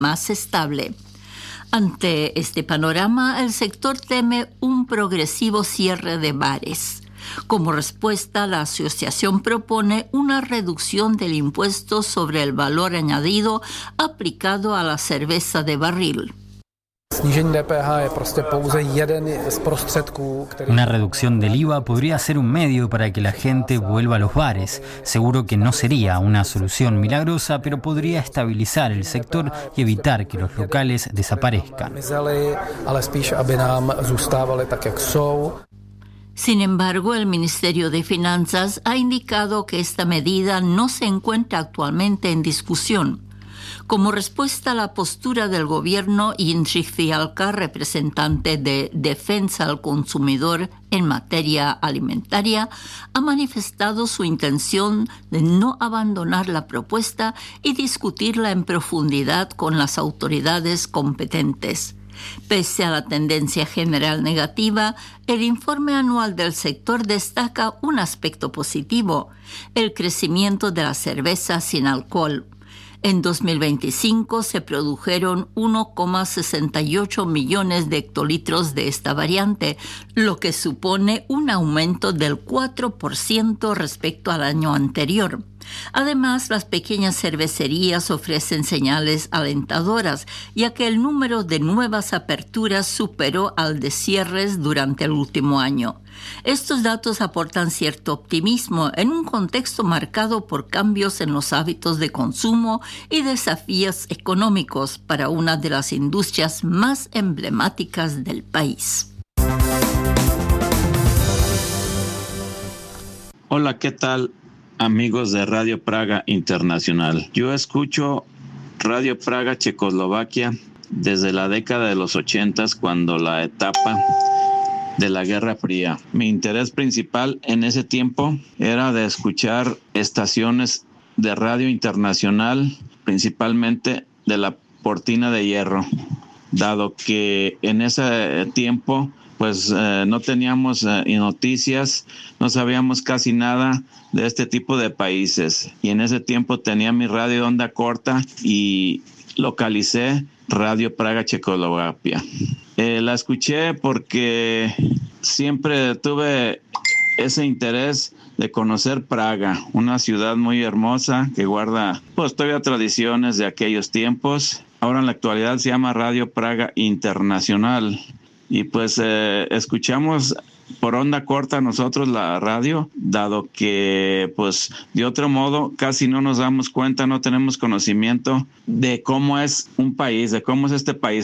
más estable. Ante este panorama, el sector teme un progresivo cierre de bares. Como respuesta, la asociación propone una reducción del impuesto sobre el valor añadido aplicado a la cerveza de barril. Una reducción del IVA podría ser un medio para que la gente vuelva a los bares. Seguro que no sería una solución milagrosa, pero podría estabilizar el sector y evitar que los locales desaparezcan. Sin embargo, el Ministerio de Finanzas ha indicado que esta medida no se encuentra actualmente en discusión. Como respuesta a la postura del gobierno, Jindřich Fialka, representante de Defensa al Consumidor en materia alimentaria, ha manifestado su intención de no abandonar la propuesta y discutirla en profundidad con las autoridades competentes. Pese a la tendencia general negativa, el informe anual del sector destaca un aspecto positivo: el crecimiento de la cerveza sin alcohol. En 2025 se produjeron 1,68 millones de hectolitros de esta variante, lo que supone un aumento del 4% respecto al año anterior. Además, las pequeñas cervecerías ofrecen señales alentadoras, ya que el número de nuevas aperturas superó al de cierres durante el último año. Estos datos aportan cierto optimismo en un contexto marcado por cambios en los hábitos de consumo y desafíos económicos para una de las industrias más emblemáticas del país. Hola, ¿qué tal, amigos de Radio Praga Internacional? Yo escucho Radio Praga Checoslovaquia desde la década de los 80, cuando la etapa de la Guerra Fría. Mi interés principal en ese tiempo era de escuchar estaciones de radio internacional, principalmente de la Cortina de Hierro, dado que en ese tiempo pues no teníamos noticias, no sabíamos casi nada de este tipo de países. Y en ese tiempo tenía mi radio de onda corta y localicé Radio Praga Checoslovaquia. La escuché porque siempre tuve ese interés de conocer Praga, una ciudad muy hermosa que guarda pues todavía tradiciones de aquellos tiempos. Ahora en la actualidad se llama Radio Praga Internacional. Y pues escuchamos por onda corta nosotros la radio, dado que pues de otro modo casi no nos damos cuenta, no tenemos conocimiento de cómo es un país, de cómo es este país,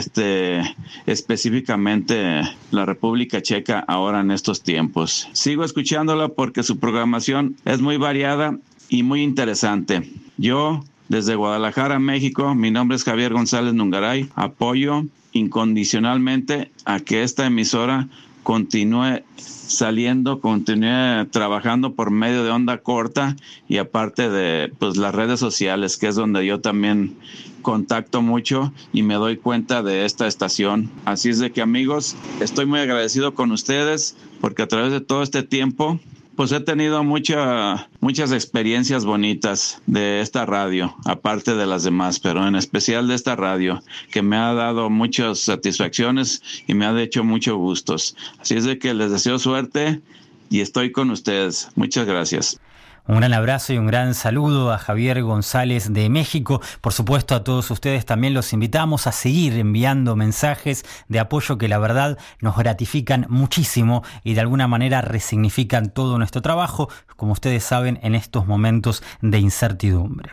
específicamente la República Checa ahora en estos tiempos. Sigo escuchándola porque su programación es muy variada y muy interesante. Yo, desde Guadalajara, México, mi nombre es Javier González Nungaray, apoyo incondicionalmente a que esta emisora continúe saliendo, continúe trabajando por medio de onda corta y aparte de pues las redes sociales, que es donde yo también contacto mucho y me doy cuenta de esta estación. Así es de que, amigos, estoy muy agradecido con ustedes porque a través de todo este tiempo pues he tenido muchas experiencias bonitas de esta radio, aparte de las demás, pero en especial de esta radio, que me ha dado muchas satisfacciones y me ha hecho muchos gustos. Así es de que les deseo suerte y estoy con ustedes. Muchas gracias. Un gran abrazo y un gran saludo a Javier González de México. Por supuesto, a todos ustedes también los invitamos a seguir enviando mensajes de apoyo que la verdad nos gratifican muchísimo y de alguna manera resignifican todo nuestro trabajo, como ustedes saben, en estos momentos de incertidumbre.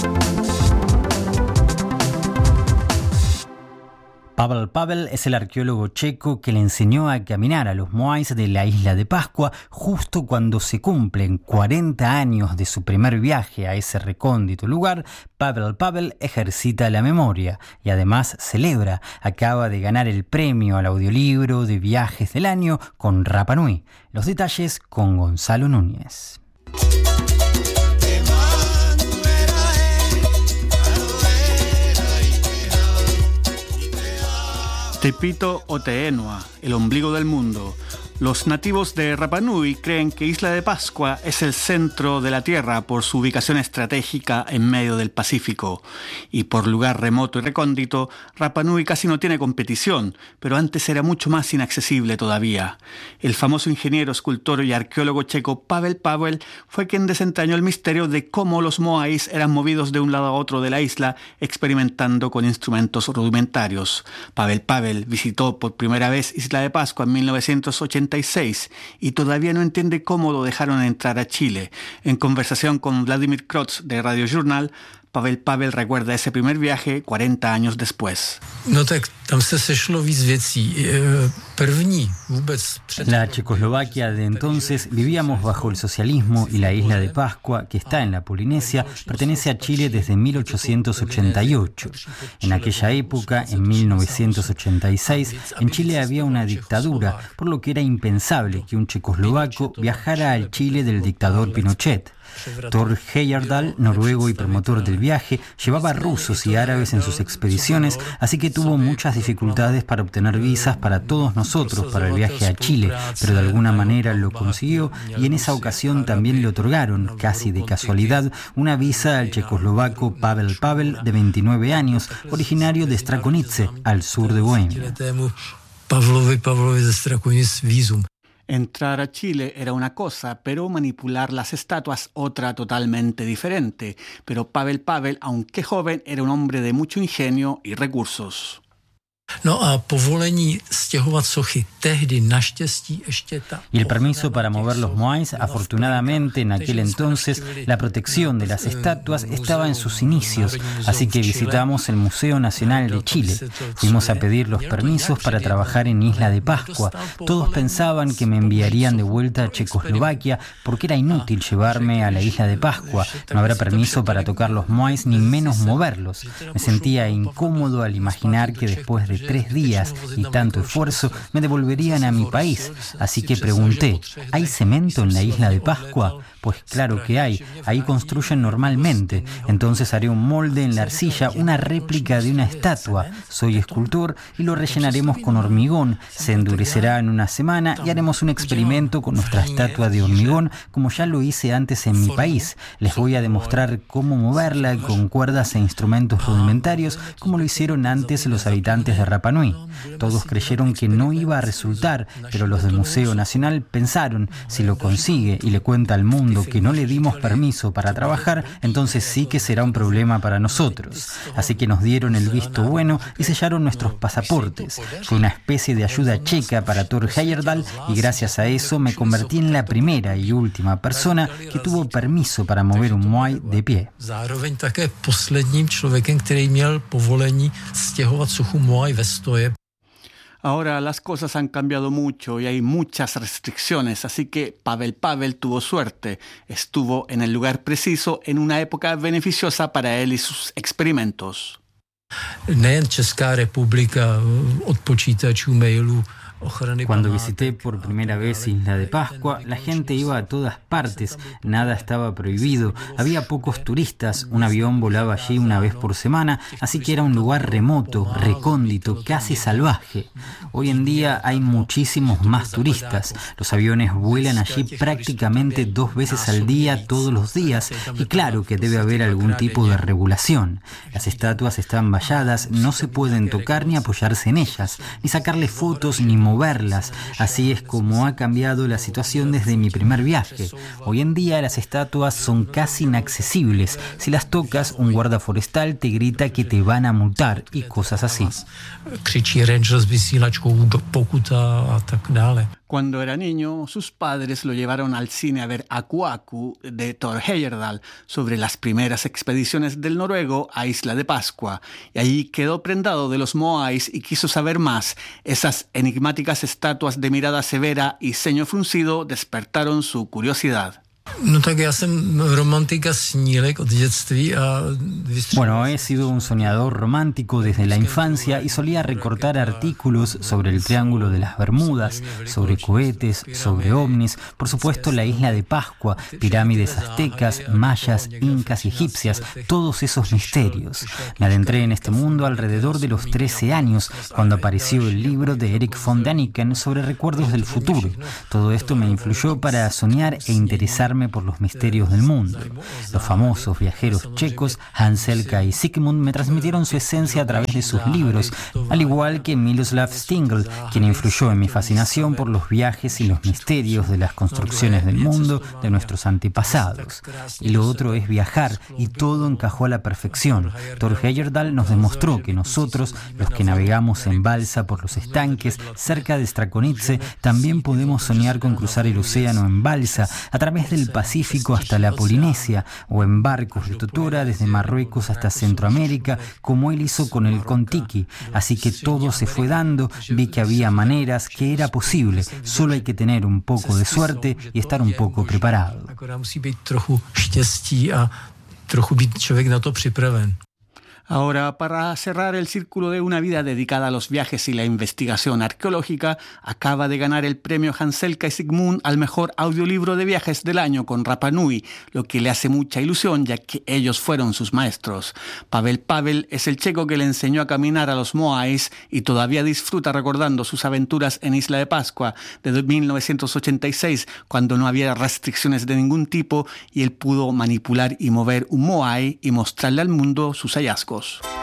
Pavel Pavel es el arqueólogo checo que le enseñó a caminar a los moais de la isla de Pascua justo cuando se cumplen 40 años de su primer viaje a ese recóndito lugar. Pavel Pavel ejercita la memoria y además celebra. Acaba de ganar el premio al audiolibro de viajes del año con Rapa Nui. Los detalles con Gonzalo Núñez. Te Pito o Te Enua, el ombligo del mundo. Los nativos de Rapa Nui creen que Isla de Pascua es el centro de la Tierra por su ubicación estratégica en medio del Pacífico. Y por lugar remoto y recóndito, Rapa Nui casi no tiene competición, pero antes era mucho más inaccesible todavía. El famoso ingeniero, escultor y arqueólogo checo Pavel Pavel fue quien desentrañó el misterio de cómo los moais eran movidos de un lado a otro de la isla, experimentando con instrumentos rudimentarios. Pavel Pavel visitó por primera vez Isla de Pascua en 1986 y todavía no entiende cómo lo dejaron entrar a Chile. En conversación con Vladimir Krotz de Radio Journal, Pavel Pavel recuerda ese primer viaje 40 años después. No tak tam se sešlo víc věcí. První vůbec. La Checoslovaquia de entonces vivíamos bajo el socialismo y la isla de Pascua, que está en la Polinesia, pertenece a Chile desde 1888. En aquella época, en 1986, en Chile había una dictadura, por lo que era impensable que un checoslovaco viajara al Chile del dictador Pinochet. Thor Heyerdahl, noruego y promotor del viaje, llevaba rusos y árabes en sus expediciones, así que tuvo muchas dificultades para obtener visas para todos nosotros para el viaje a Chile, pero de alguna manera lo consiguió y en esa ocasión también le otorgaron, casi de casualidad, una visa al checoslovaco Pavel Pavel, de 29 años, originario de Strakonice, al sur de Bohemia. Pavlovi ze Strakonic vízum. Entrar a Chile era una cosa, pero manipular las estatuas otra totalmente diferente. Pero Pavel Pavel, aunque joven, era un hombre de mucho ingenio y recursos. No a povolení stěhovat sochy tehdy naštěstí ještě ta. Y el permiso para mover los moais, afortunadamente en aquel entonces la protección de las estatuas estaba en sus inicios, así que visitamos el Museo Nacional de Chile. Fuimos a pedir los permisos para trabajar en Isla de Pascua. Todos pensaban que me enviarían de vuelta a Checoslovaquia porque era inútil llevarme a la Isla de Pascua. No habrá permiso para tocar los moais ni menos moverlos. Me sentía incómodo al imaginar que después de 3 días y tanto esfuerzo me devolverían a mi país. Así que pregunté, ¿hay cemento en la Isla de Pascua? Pues claro que hay, ahí construyen normalmente. Entonces haré un molde en la arcilla, una réplica de una estatua. Soy escultor y lo rellenaremos con hormigón. Se endurecerá en una semana y haremos un experimento con nuestra estatua de hormigón, como ya lo hice antes en mi país. Les voy a demostrar cómo moverla con cuerdas e instrumentos rudimentarios, como lo hicieron antes los habitantes de Rapa Nui. Todos creyeron que no iba a resultar, pero los del Museo Nacional pensaron, si lo consigue y le cuenta al mundo que no le dimos permiso para trabajar, entonces sí que será un problema para nosotros. Así que nos dieron el visto bueno y sellaron nuestros pasaportes. Fue una especie de ayuda checa para Thor Heyerdahl y gracias a eso me convertí en la primera y última persona que tuvo permiso para mover un moai de pie. Zároveň také posledním člověkem, který měl povolení stěhovat sochu moai ve stoje. Ahora las cosas han cambiado mucho y hay muchas restricciones, así que Pavel Pavel tuvo suerte. Estuvo en el lugar preciso en una época beneficiosa para él y sus experimentos. Nejen Česká republika od počítačů, mailů. Cuando visité por primera vez Isla de Pascua, la gente iba a todas partes, nada estaba prohibido, había pocos turistas, un avión volaba allí una vez por semana, así que era un lugar remoto, recóndito, casi salvaje. Hoy en día hay muchísimos más turistas, los aviones vuelan allí prácticamente 2 veces al día, todos los días, y claro que debe haber algún tipo de regulación. Las estatuas están valladas, no se pueden tocar ni apoyarse en ellas, ni sacarle fotos ni moverlas. Así es como ha cambiado la situación desde mi primer viaje. Hoy en día las estatuas son casi inaccesibles. Si las tocas, un guarda forestal te grita que te van a multar y cosas así. Cuando era niño, sus padres lo llevaron al cine a ver Aku Aku de Thor Heyerdahl sobre las primeras expediciones del noruego a Isla de Pascua. Y allí quedó prendado de los moais y quiso saber más. Esas enigmáticas estatuas de mirada severa y ceño fruncido despertaron su curiosidad. Bueno, he sido un soñador romántico desde la infancia y solía recortar artículos sobre el Triángulo de las Bermudas, sobre cohetes, sobre ovnis, por supuesto la isla de Pascua, pirámides aztecas, mayas, incas y egipcias, todos esos misterios. Me adentré en este mundo alrededor de los 13 años, cuando apareció el libro de Erich von Däniken sobre recuerdos del futuro. Todo esto me influyó para soñar e interesarme por los misterios del mundo. Los famosos viajeros checos Hanselka y Sigmund me transmitieron su esencia a través de sus libros, al igual que Miroslav Stingl, quien influyó en mi fascinación por los viajes y los misterios de las construcciones del mundo de nuestros antepasados. Y lo otro es viajar, y todo encajó a la perfección. Thor Heyerdahl nos demostró que nosotros, los que navegamos en balsa por los estanques cerca de Strakonice, también podemos soñar con cruzar el océano en balsa a través del Pacífico hasta la Polinesia, o en barcos de totora desde Marruecos hasta Centroamérica, como él hizo con el Kon-Tiki. Así que todo se fue dando, vi que había maneras, que era posible, solo hay que tener un poco de suerte y estar un poco preparado. Ahora, para cerrar el círculo de una vida dedicada a los viajes y la investigación arqueológica, acaba de ganar el premio Hanselka y Sigmund al mejor audiolibro de viajes del año con Rapa Nui, lo que le hace mucha ilusión ya que ellos fueron sus maestros. Pavel Pavel es el checo que le enseñó a caminar a los Moais y todavía disfruta recordando sus aventuras en Isla de Pascua desde 1986, cuando no había restricciones de ningún tipo y él pudo manipular y mover un Moai y mostrarle al mundo sus hallazgos.